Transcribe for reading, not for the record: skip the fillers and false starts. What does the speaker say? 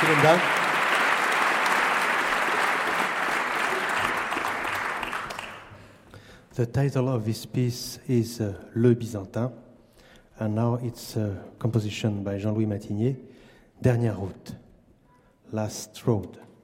Vielen Dank. The title of this piece is Le Byzantin, and now it's a composition by Jean-Louis Matigné, Dernière route, Last Road.